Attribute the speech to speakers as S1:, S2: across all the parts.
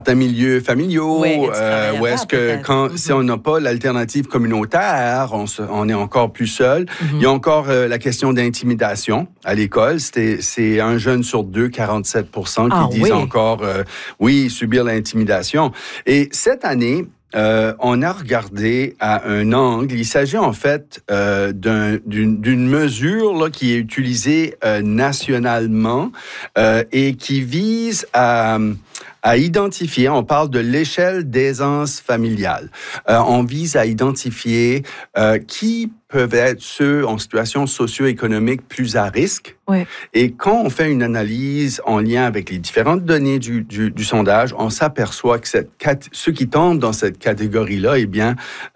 S1: milieux familiaux, où est-ce que si on n'a pas l'alternative communautaire, on est encore plus seul. Il y a encore la question d'intimidation à l'école. C'est un jeune sur deux, 47% qui disent encore subir l'intimidation. Et cette année, on a regardé à un angle. Il s'agit en fait d'une mesure là, qui est utilisée nationalement et qui vise à identifier, on parle de l'échelle d'aisance familiale. On vise à identifier qui peuvent être ceux en situation socio-économique plus à risque.
S2: Oui.
S1: Et quand on fait une analyse en lien avec les différentes données du sondage, on s'aperçoit que ceux qui tombent dans cette catégorie-là, eh bien,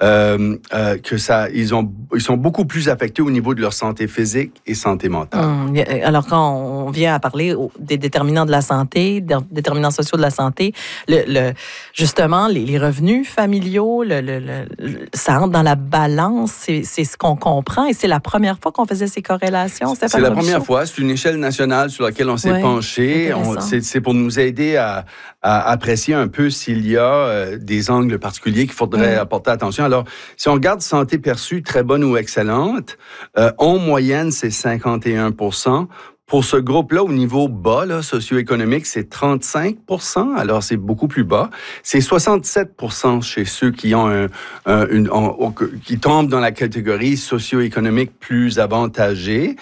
S1: ils sont beaucoup plus affectés au niveau de leur santé physique et santé mentale.
S2: Alors, quand on vient à parler des déterminants de la santé, des déterminants sociaux de la santé, justement, les revenus familiaux, ça entre dans la balance, c'est ce qu'on comprend, et c'est la première fois qu'on faisait ces corrélations.
S1: C'est la première fois. C'est une échelle nationale sur laquelle on s'est penché. C'est pour nous aider à apprécier un peu s'il y a des angles particuliers qu'il faudrait apporter attention. Alors, si on regarde santé perçue, très bonne ou excellente, en moyenne, c'est 51%. Pour ce groupe-là, au niveau bas, là, socio-économique, c'est 35%. Alors, c'est beaucoup plus bas. C'est 67% chez ceux qui ont qui tombent dans la catégorie socio-économique plus avantagée.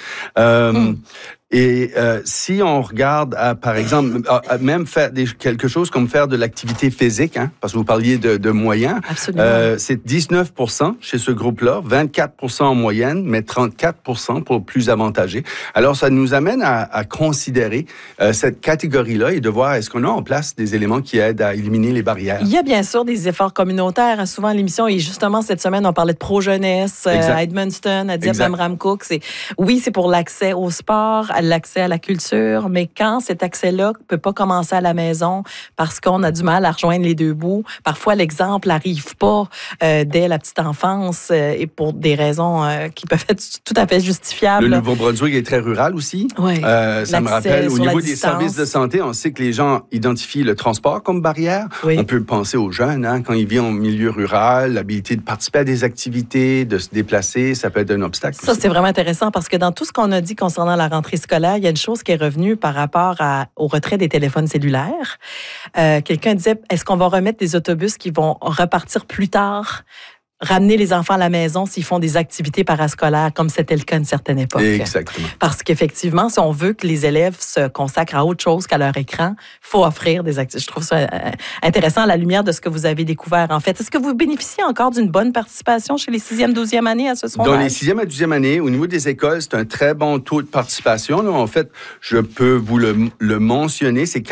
S1: Et si on regarde, par exemple, même faire quelque chose comme faire de l'activité physique, parce que vous parliez de moyens, c'est 19% chez ce groupe-là, 24% en moyenne, mais 34% pour plus avantagés. Alors, ça nous amène à considérer cette catégorie-là et de voir est-ce qu'on a en place des éléments qui aident à éliminer les barrières.
S2: Il y a bien sûr des efforts communautaires. Souvent, à l'émission, et justement, cette semaine, on parlait de pro-jeunesse à Edmundston, à Dieppe-Amramcook. C'est pour l'accès au sport, l'accès à la culture, mais quand cet accès-là ne peut pas commencer à la maison parce qu'on a du mal à rejoindre les deux bouts, parfois l'exemple n'arrive pas dès la petite enfance et pour des raisons qui peuvent être tout à fait justifiables.
S1: Le Nouveau-Brunswick est très rural aussi. Ça me rappelle, au niveau des services de santé, on sait que les gens identifient le transport comme barrière. On peut penser aux jeunes, quand ils vivent en milieu rural, l'habilité de participer à des activités, de se déplacer, ça peut être un obstacle.
S2: Ça, c'est vraiment intéressant parce que dans tout ce qu'on a dit concernant la rentrée scolaire, il y a une chose qui est revenue par rapport au retrait des téléphones cellulaires. Quelqu'un disait, est-ce qu'on va remettre des autobus qui vont repartir plus tard, ramener les enfants à la maison s'ils font des activités parascolaires, comme c'était le cas à une certaine époque.
S1: Exactement.
S2: Parce qu'effectivement, si on veut que les élèves se consacrent à autre chose qu'à leur écran, il faut offrir des activités. Je trouve ça intéressant à la lumière de ce que vous avez découvert, en fait. Est-ce que vous bénéficiez encore d'une bonne participation chez les 6e, 12e années à ce sondage?
S1: Dans les 6e et 12e années, au niveau des écoles, c'est un très bon taux de participation. Là, en fait, je peux vous le mentionner, c'est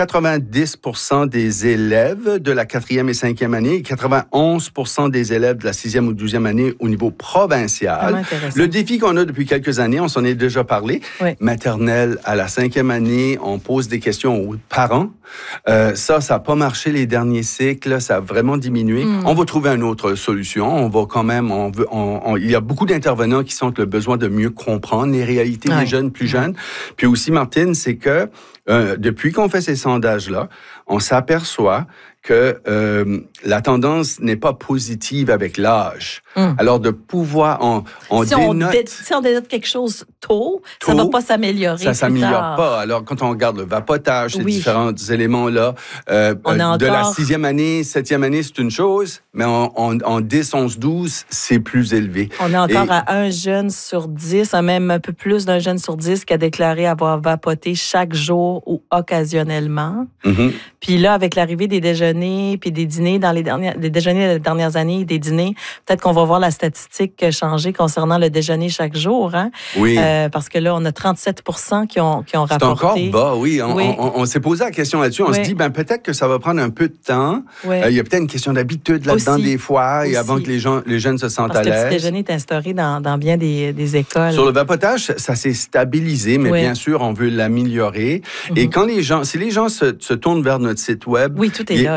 S1: 90% des élèves de la 4e et 5e année et 91% des élèves de la 6e ou 12e année au niveau provincial. Le défi qu'on a depuis quelques années, on s'en est déjà parlé, maternelle à la 5e année, on pose des questions aux parents. Ça n'a pas marché les derniers cycles, ça a vraiment diminué. On va trouver une autre solution. On va quand même, il y a beaucoup d'intervenants qui sentent le besoin de mieux comprendre les réalités des jeunes plus jeunes. Puis aussi, Martine, c'est que depuis qu'on fait ces sondages-là, on s'aperçoit que la tendance n'est pas positive avec l'âge. Alors, de pouvoir...
S2: Si on dénote quelque chose tôt, ça ne va pas s'améliorer.
S1: Ça ne s'améliore pas. Alors, quand on regarde le vapotage, ces différents éléments-là, de la 6e année, 7e année, c'est une chose, mais en 10, 11, 12, c'est plus élevé.
S2: On est encore à un jeune sur 10, même un peu plus d'un jeune sur 10 qui a déclaré avoir vapoté chaque jour ou occasionnellement. Puis là, avec l'arrivée des déjeuners puis des dîners des déjeuners des dernières années, des dîners, peut-être qu'on va voir la statistique changer concernant le déjeuner chaque jour. Parce que là, on a 37% qui ont rapporté.
S1: C'est encore bas, oui. On s'est posé la question là-dessus. On se dit, peut-être que ça va prendre un peu de temps. Il y a peut-être une question d'habitude là-dedans des fois, et avant que les jeunes se sentent à l'aise.
S2: Parce que le petit déjeuner est instauré dans bien des écoles.
S1: Sur le vapotage, ça s'est stabilisé, mais bien sûr, on veut l'améliorer. Et si les gens se tournent vers notre site web,
S2: tout est là.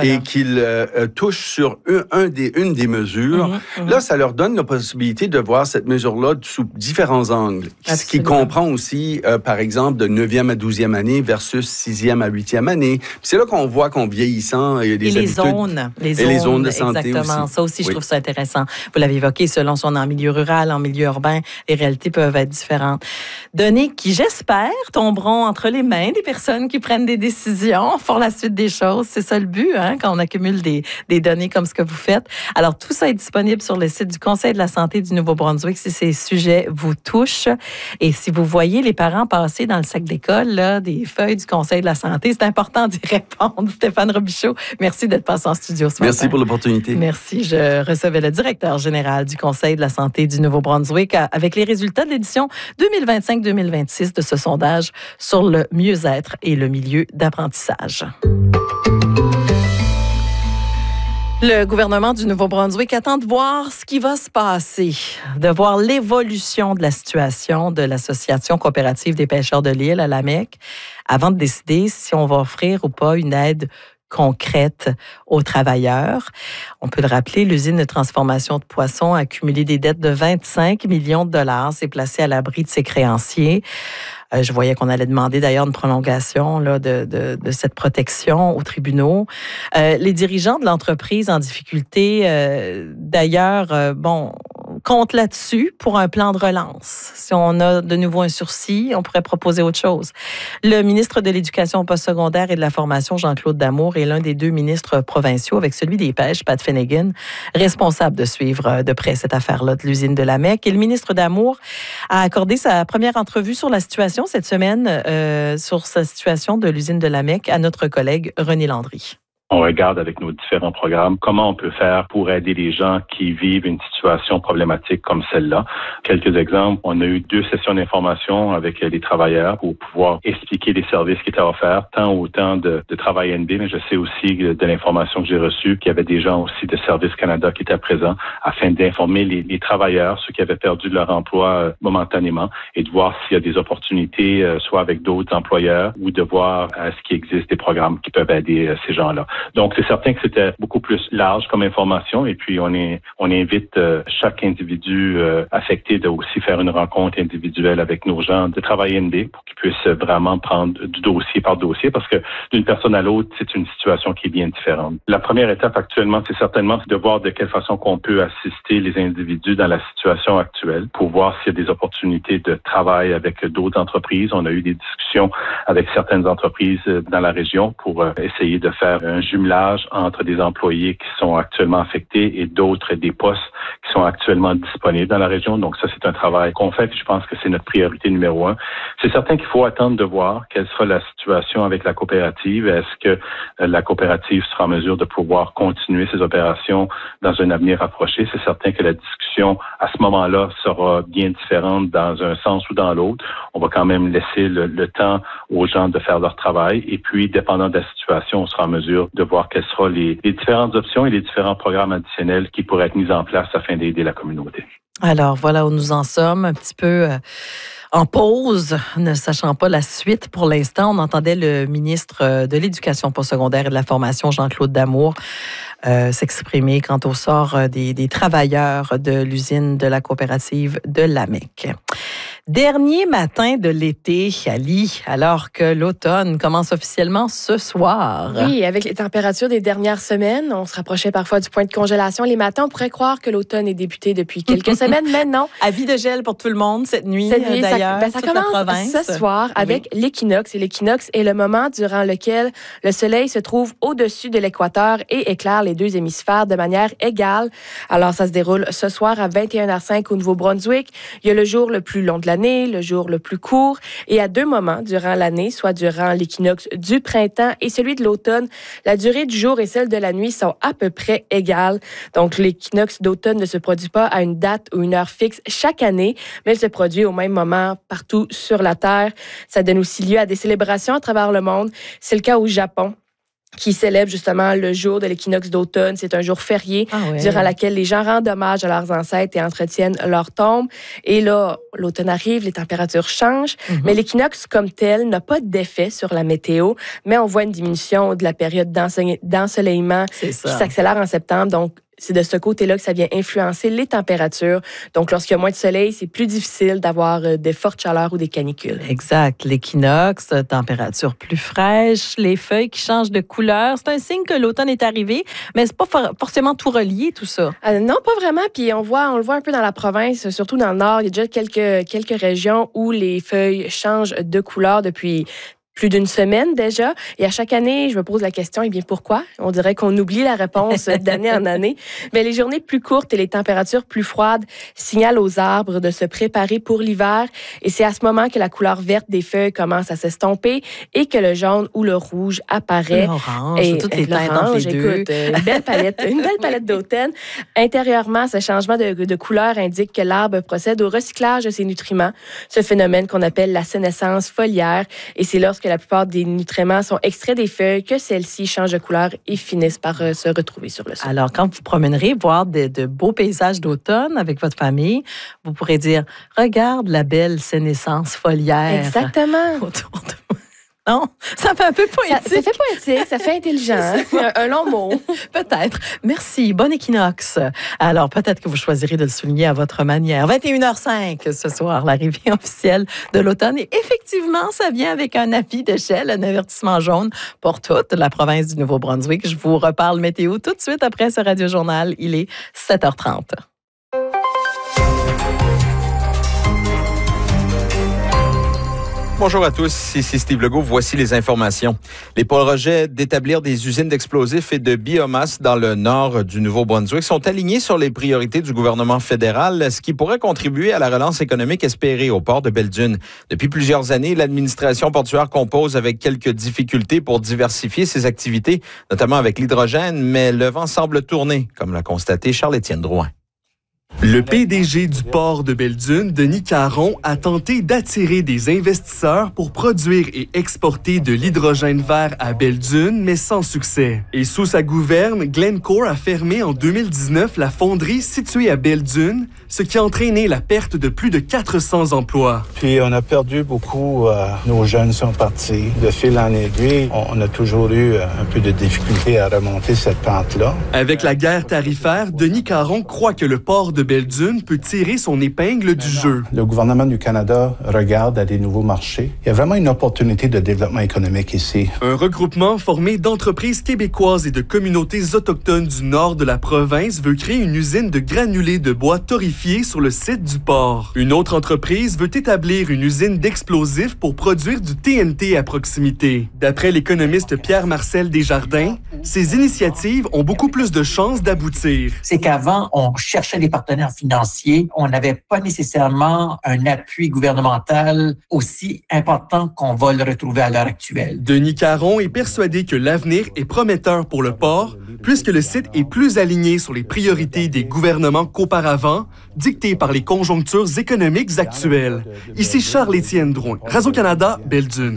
S1: et qu'ils touchent sur une des mesures, là, ça leur donne la possibilité de voir cette mesure-là sous différents angles. Absolument. Ce qui comprend aussi, par exemple, de 9e à 12e année versus 6e à 8e année. Puis c'est là qu'on voit qu'en vieillissant, il y a des habitudes. Les zones de santé
S2: exactement.
S1: aussi.
S2: Ça aussi, je trouve ça intéressant. Vous l'avez évoqué, selon si on est en milieu rural, en milieu urbain, les réalités peuvent être différentes. Données qui, j'espère, tomberont entre les mains des personnes qui prennent des décisions, font la suite des choses. C'est ça le but, quand on accumule des données comme ce que vous faites. Alors, tout ça est disponible sur le site du Conseil de la santé du Nouveau-Brunswick si ces sujets vous touchent. Et si vous voyez les parents passer dans le sac d'école là, des feuilles du Conseil de la santé, c'est important d'y répondre. Stéphane Robichaud, merci d'être passé en studio ce matin.
S1: Merci pour l'opportunité.
S2: Merci. Je recevais le directeur général du Conseil de la santé du Nouveau-Brunswick avec les résultats de l'édition 2025-2026 de ce sondage sur le mieux-être et le milieu d'apprentissage. Le gouvernement du Nouveau-Brunswick attend de voir ce qui va se passer, de voir l'évolution de la situation de l'Association coopérative des pêcheurs de l'île à l'AMEC avant de décider si on va offrir ou pas une aide concrète aux travailleurs. On peut le rappeler, l'usine de transformation de poissons a accumulé des dettes de 25 millions de dollars, s'est placée à l'abri de ses créanciers. Je voyais qu'on allait demander d'ailleurs une prolongation là, de cette protection aux tribunaux. Les dirigeants de l'entreprise en difficulté, d'ailleurs, comptent là-dessus pour un plan de relance. Si on a de nouveau un sursis, on pourrait proposer autre chose. Le ministre de l'Éducation postsecondaire et de la formation, Jean-Claude Damour, est l'un des 2 ministres provinciaux, avec celui des Pêches, Pat Finnegan, responsable de suivre de près cette affaire-là de l'usine de l'AMEC. Et le ministre Damour a accordé sa première entrevue sur la situation cette semaine, sur sa situation de l'usine de l'AMEC à notre collègue René Landry.
S3: On regarde avec nos différents programmes comment on peut faire pour aider les gens qui vivent une situation problématique comme celle-là. Quelques exemples, on a eu 2 sessions d'information avec les travailleurs pour pouvoir expliquer les services qui étaient offerts, tant au temps de travail NB, mais je sais aussi de l'information que j'ai reçue qu'il y avait des gens aussi de Service Canada qui étaient présents afin d'informer les travailleurs, ceux qui avaient perdu leur emploi momentanément, et de voir s'il y a des opportunités, soit avec d'autres employeurs, ou de voir ce qui existe des programmes qui peuvent aider ces gens-là. Donc, c'est certain que c'était beaucoup plus large comme information, et puis on invite chaque individu affecté de aussi faire une rencontre individuelle avec nos gens de travail NB pour qu'ils puissent vraiment prendre du dossier par dossier, parce que d'une personne à l'autre, c'est une situation qui est bien différente. La première étape actuellement, c'est certainement de voir de quelle façon qu'on peut assister les individus dans la situation actuelle pour voir s'il y a des opportunités de travail avec d'autres entreprises. On a eu des discussions avec certaines entreprises dans la région pour essayer de faire un jumelage entre des employés qui sont actuellement affectés et d'autres, des postes qui sont actuellement disponibles dans la région. Donc ça, c'est un travail qu'on fait et je pense que c'est notre priorité numéro 1. C'est certain qu'il faut attendre de voir quelle sera la situation avec la coopérative. Est-ce que la coopérative sera en mesure de pouvoir continuer ses opérations dans un avenir approché? C'est certain que la discussion à ce moment-là sera bien différente dans un sens ou dans l'autre. On va quand même laisser le temps aux gens de faire leur travail et puis, dépendant de la situation, on sera en mesure de voir quelles seront les différentes options et les différents programmes additionnels qui pourraient être mis en place afin d'aider la communauté.
S2: Alors, voilà où nous en sommes, un petit peu en pause, ne sachant pas la suite pour l'instant. On entendait le ministre de l'Éducation postsecondaire et de la formation, Jean-Claude Damour, s'exprimer quant au sort des travailleurs de l'usine de la coopérative de l'AMEC. Dernier matin de l'été, Ali, alors que l'automne commence officiellement ce soir.
S4: Oui, avec les températures des dernières semaines, on se rapprochait parfois du point de congélation. Les matins, on pourrait croire que l'automne est débuté depuis quelques semaines, mais non.
S2: Avis de gel pour tout le monde cette nuit d'ailleurs,
S4: ça commence ce soir avec l'équinoxe. Et l'équinoxe est le moment durant lequel le soleil se trouve au-dessus de l'équateur et éclaire les 2 hémisphères de manière égale. Alors, ça se déroule ce soir à 21h05 au Nouveau-Brunswick. Il y a le jour le plus long de l'année, le jour le plus court, et à 2 moments durant l'année, soit durant l'équinoxe du printemps et celui de l'automne, la durée du jour et celle de la nuit sont à peu près égales. Donc, l'équinoxe d'automne ne se produit pas à une date ou une heure fixe chaque année, mais elle se produit au même moment partout sur la Terre. Ça donne aussi lieu à des célébrations à travers le monde. C'est le cas au Japon. qui célèbre justement le jour de l'équinoxe d'automne. C'est un jour férié durant lequel les gens rendent hommage à leurs ancêtres et entretiennent leur tombe. Et là, l'automne arrive, les températures changent, mais l'équinoxe comme tel n'a pas d'effet sur la météo, mais on voit une diminution de la période d'ensoleillement qui s'accélère en septembre. Donc, c'est de ce côté-là que ça vient influencer les températures. Donc, lorsqu'il y a moins de soleil, c'est plus difficile d'avoir des fortes chaleurs ou des canicules.
S2: Exact. L'équinoxe, température plus fraîche, les feuilles qui changent de couleur. C'est un signe que l'automne est arrivé, mais c'est pas forcément tout relié, tout ça.
S4: Non, pas vraiment. Puis on le voit un peu dans la province, surtout dans le nord. Il y a déjà quelques régions où les feuilles changent de couleur depuis plus d'une semaine déjà. Et à chaque année, je me pose la question, eh bien, pourquoi? On dirait qu'on oublie la réponse d'année en année. Mais les journées plus courtes et les températures plus froides signalent aux arbres de se préparer pour l'hiver. Et c'est à ce moment que la couleur verte des feuilles commence à s'estomper et que le jaune ou le rouge apparaît.
S2: L'orange, toutes les teintes entre les deux.
S4: Écoute, une belle palette d'automne. Intérieurement, ce changement de couleur indique que l'arbre procède au recyclage de ses nutriments. Ce phénomène qu'on appelle la sénescence foliaire. Et c'est lorsque la plupart des nutriments sont extraits des feuilles que celles-ci changent de couleur et finissent par se retrouver sur le sol.
S2: Alors, quand vous promènerez, voir de beaux paysages d'automne avec votre famille, vous pourrez dire « Regarde la belle sénescence foliaire. »
S4: Exactement.
S2: Autour de moi. Non, ça fait un peu poétique.
S4: Ça fait poétique, ça fait intelligent. un long mot.
S2: Peut-être. Merci. Bon équinoxe. Alors, peut-être que vous choisirez de le souligner à votre manière. 21h05 ce soir, l'arrivée officielle de l'automne. Et effectivement, ça vient avec un avis de gel, un avertissement jaune pour toute la province du Nouveau-Brunswick. Je vous reparle météo tout de suite après ce radiojournal. Il est 7h30.
S5: Bonjour à tous, ici Steve Legault. Voici les informations. Les projets d'établir des usines d'explosifs et de biomasse dans le nord du Nouveau-Brunswick sont alignés sur les priorités du gouvernement fédéral, ce qui pourrait contribuer à la relance économique espérée au port de Belledune. Depuis plusieurs années, l'administration portuaire compose avec quelques difficultés pour diversifier ses activités, notamment avec l'hydrogène, mais le vent semble tourner, comme l'a constaté Charles-Étienne Drouin.
S6: Le PDG du port de Belledune, Denis Caron, a tenté d'attirer des investisseurs pour produire et exporter de l'hydrogène vert à Belledune, mais sans succès. Et sous sa gouverne, Glencore a fermé en 2019 la fonderie située à Belledune, ce qui a entraîné la perte de plus de 400 emplois.
S7: Puis on a perdu beaucoup, nos jeunes sont partis. De fil en aiguille, on a toujours eu un peu de difficulté à remonter cette pente-là.
S6: Avec la guerre tarifaire, Denis Caron croit que le port de Belledune peut tirer son épingle du jeu.
S7: Le gouvernement du Canada regarde à des nouveaux marchés. Il y a vraiment une opportunité de développement économique ici.
S6: Un regroupement formé d'entreprises québécoises et de communautés autochtones du nord de la province veut créer une usine de granulés de bois torréfiés sur le site du port. Une autre entreprise veut établir une usine d'explosifs pour produire du TNT à proximité. D'après l'économiste Pierre-Marcel Desjardins, ces initiatives ont beaucoup plus de chances d'aboutir.
S8: C'est qu'avant, on cherchait des partenaires financiers. On n'avait pas nécessairement un appui gouvernemental aussi important qu'on va le retrouver à l'heure actuelle.
S6: Denis Caron est persuadé que l'avenir est prometteur pour le port, puisque le site est plus aligné sur les priorités des gouvernements qu'auparavant, dictées par les conjonctures économiques actuelles. Ici Charles-Étienne Drouin, Radio-Canada, Belledune.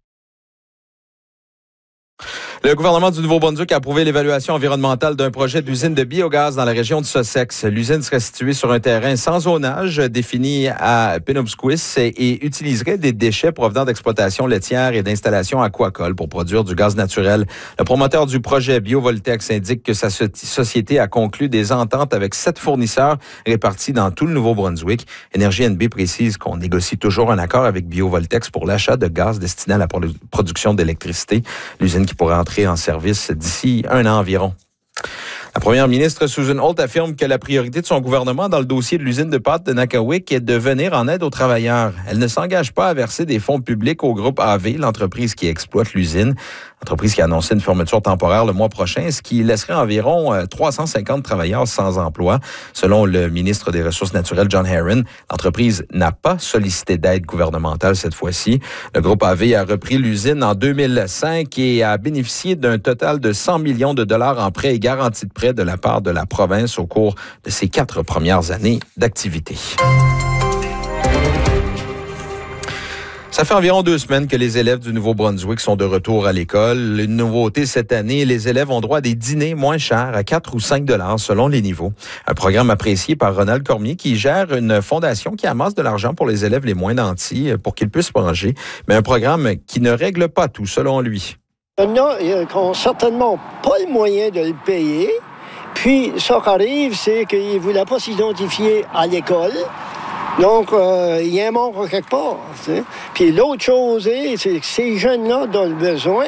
S5: Le gouvernement du Nouveau-Brunswick a approuvé l'évaluation environnementale d'un projet d'usine de biogaz dans la région de Sussex. L'usine serait située sur un terrain sans zonage défini à Penobsquis et utiliserait des déchets provenant d'exploitations laitières et d'installations aquacoles pour produire du gaz naturel. Le promoteur du projet, Biovoltex, indique que sa société a conclu des ententes avec 7 fournisseurs répartis dans tout le Nouveau-Brunswick. Énergie NB précise qu'on négocie toujours un accord avec Biovoltex pour l'achat de gaz destiné à la production d'électricité. L'usine qui pourrait entrer en service d'ici un an environ. La première ministre Susan Holt affirme que la priorité de son gouvernement dans le dossier de l'usine de pâtes de Nakawic est de venir en aide aux travailleurs. Elle ne s'engage pas à verser des fonds publics au groupe AV, l'entreprise qui exploite l'usine. L'entreprise qui a annoncé une fermeture temporaire le mois prochain, ce qui laisserait environ 350 travailleurs sans emploi. Selon le ministre des Ressources naturelles, John Herron, l'entreprise n'a pas sollicité d'aide gouvernementale cette fois-ci. Le groupe AV a repris l'usine en 2005 et a bénéficié d'un total de 100 millions de dollars en prêts et garanties de prêts de la part de la province au cours de ses 4 premières années d'activité. Ça fait environ 2 semaines que les élèves du Nouveau-Brunswick sont de retour à l'école. Une nouveauté cette année, les élèves ont droit à des dîners moins chers à 4 ou 5 $ selon les niveaux. Un programme apprécié par Ronald Cormier qui gère une fondation qui amasse de l'argent pour les élèves les moins nantis pour qu'ils puissent manger. Mais un programme qui ne règle pas tout selon lui.
S9: Il y en a qui n'ont certainement pas le moyen de le payer. Puis, ça qui arrive, c'est qu'ils ne voulaient pas s'identifier à l'école. Donc, il y a un manque quelque part. T'sais. Puis l'autre chose c'est que ces jeunes-là dont le besoin,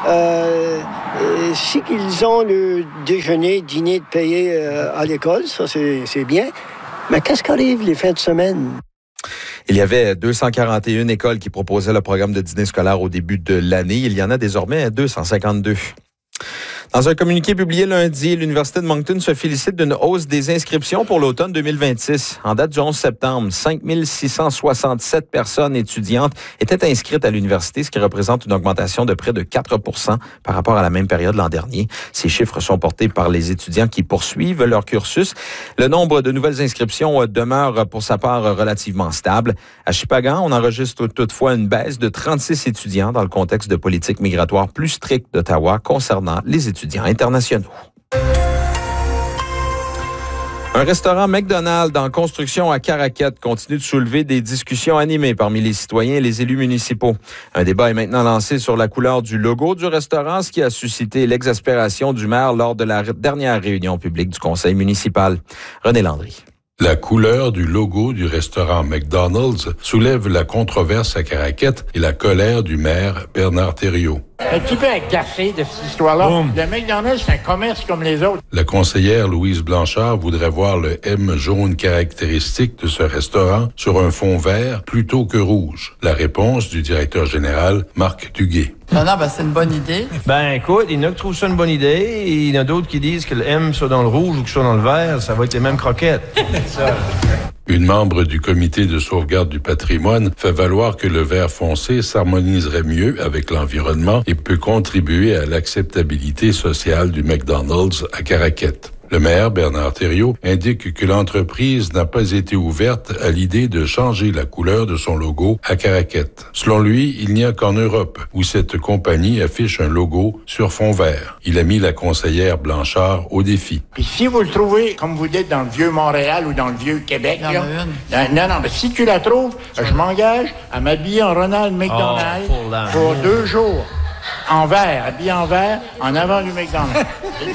S9: si qu'ils ont le déjeuner, dîner de payer à l'école, ça c'est bien. Mais qu'est-ce qui arrive les fins de semaine?
S5: Il y avait 241 écoles qui proposaient le programme de dîner scolaire au début de l'année. Il y en a désormais 252. Dans un communiqué publié lundi, l'Université de Moncton se félicite d'une hausse des inscriptions pour l'automne 2026. En date du 11 septembre, 5 667 personnes étudiantes étaient inscrites à l'université, ce qui représente une augmentation de près de 4 % par rapport à la même période l'an dernier. Ces chiffres sont portés par les étudiants qui poursuivent leur cursus. Le nombre de nouvelles inscriptions demeure pour sa part relativement stable. À Shippagan, on enregistre toutefois une baisse de 36 étudiants dans le contexte de politique migratoire plus stricte d'Ottawa concernant les étudiants internationaux. Un restaurant McDonald's en construction à Caraquette continue de soulever des discussions animées parmi les citoyens et les élus municipaux. Un débat est maintenant lancé sur la couleur du logo du restaurant, ce qui a suscité l'exaspération du maire lors de la dernière réunion publique du conseil municipal. René Landry.
S10: La couleur du logo du restaurant McDonald's soulève la controverse à Caraquette et la colère du maire Bernard Thériault.
S11: Un petit peu agacé de cette histoire-là. Le McDonald's, c'est un commerce comme les autres.
S10: La conseillère Louise Blanchard voudrait voir le M jaune caractéristique de ce restaurant sur un fond vert plutôt que rouge. La réponse du directeur général, Marc Duguay.
S12: Non, c'est une bonne idée.
S13: Écoute, il y en a qui trouvent ça une bonne idée, et il y en a d'autres qui disent que le M soit dans le rouge ou que soit dans le vert, ça va être les mêmes croquettes.
S10: Une membre du comité de sauvegarde du patrimoine fait valoir que le vert foncé s'harmoniserait mieux avec l'environnement et peut contribuer à l'acceptabilité sociale du McDonald's à Caraquette. Le maire, Bernard Thériault, indique que l'entreprise n'a pas été ouverte à l'idée de changer la couleur de son logo à Caraquette. Selon lui, il n'y a qu'en Europe où cette compagnie affiche un logo sur fond vert. Il a mis la conseillère Blanchard au défi.
S11: Puis si vous le trouvez, comme vous dites, dans le vieux Montréal ou dans le vieux Québec, mais si tu la trouves, je m'engage à m'habiller en Ronald McDonald pour 2 jours. En vert, habillé en vert, en avant du McDonald's.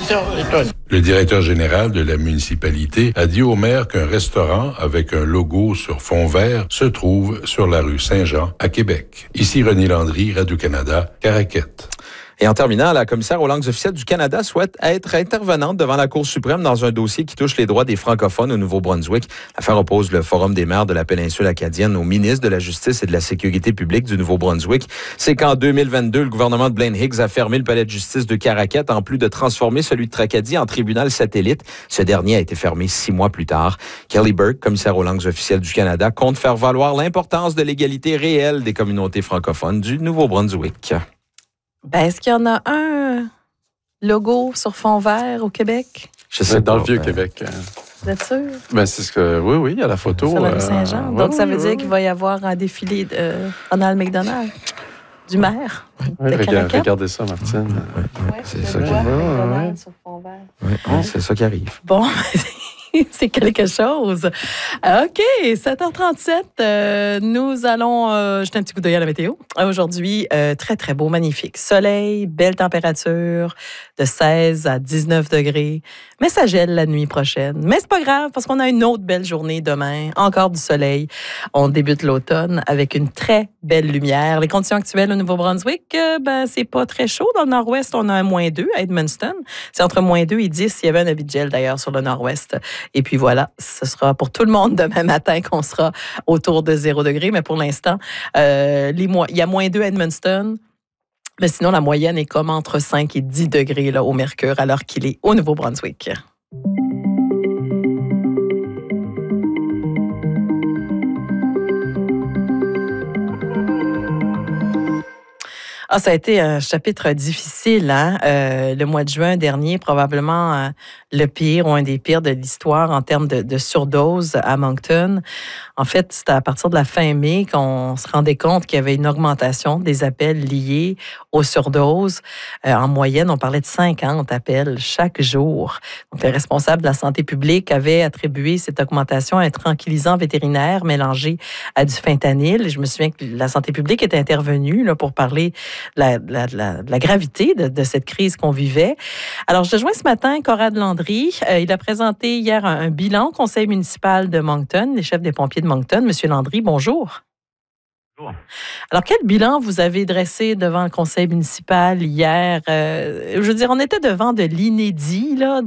S10: Le directeur général de la municipalité a dit au maire qu'un restaurant avec un logo sur fond vert se trouve sur la rue Saint-Jean à Québec. Ici René Landry, Radio-Canada, Caraquette.
S5: Et en terminant, la commissaire aux langues officielles du Canada souhaite être intervenante devant la Cour suprême dans un dossier qui touche les droits des francophones au Nouveau-Brunswick. L'affaire oppose le Forum des maires de la péninsule acadienne au ministre de la Justice et de la Sécurité publique du Nouveau-Brunswick. C'est qu'en 2022, le gouvernement de Blaine Higgs a fermé le palais de justice de Caraquette en plus de transformer celui de Tracadie en tribunal satellite. Ce dernier a été fermé 6 mois plus tard. Kelly Burke, commissaire aux langues officielles du Canada, compte faire valoir l'importance de l'égalité réelle des communautés francophones du Nouveau-Brunswick.
S2: Est-ce qu'il y en a un logo sur fond vert au Québec?
S1: Je sais dans le Vieux-Québec.
S2: Vous êtes sûr?
S1: C'est ce que, oui, il y a la photo.
S2: Sur la rue Saint-Jean. Donc, ça veut dire qu'il va y avoir un défilé de Ronald McDonald, du maire.
S1: Regardez ça, Martine.
S5: C'est ça qui arrive. C'est ça qui arrive.
S2: Bon, c'est quelque chose. OK, 7h37, nous allons jeter un petit coup d'œil à la météo. Aujourd'hui, très, très beau, magnifique. Soleil, belle température, de 16 à 19 degrés. Mais ça gèle la nuit prochaine. Mais c'est pas grave, parce qu'on a une autre belle journée demain. Encore du soleil. On débute l'automne avec une très belle lumière. Les conditions actuelles au Nouveau-Brunswick, c'est pas très chaud. Dans le nord-ouest, on a un -2 à Edmundston. C'est entre -2 et 10. Il y avait un avis de gel, d'ailleurs, sur le nord-ouest. Et puis voilà, ce sera pour tout le monde demain matin qu'on sera autour de 0 degrés. Mais pour l'instant, il y a -2 à Edmundston. Mais sinon, la moyenne est comme entre 5 et 10 degrés là, au mercure, alors qu'il est au Nouveau-Brunswick. Ça a été un chapitre difficile, hein? Le mois de juin dernier, probablement le pire ou un des pires de l'histoire en termes de surdose à Moncton. En fait, c'était à partir de la fin mai qu'on se rendait compte qu'il y avait une augmentation des appels liés aux surdoses. En moyenne, on parlait de 50 appels chaque jour. Donc, les responsables de la santé publique avaient attribué cette augmentation à un tranquillisant vétérinaire mélangé à du fentanyl. Je me souviens que la santé publique était intervenue là, pour parler de la gravité de cette crise qu'on vivait. Alors, je rejoins ce matin Conrad Landry. Il a présenté hier un bilan au conseil municipal de Moncton, les chefs des pompiers de Moncton. Monsieur Landry, bonjour. Bonjour. Alors, quel bilan vous avez dressé devant le conseil municipal hier? Je veux dire, on était devant de l'inédit, là,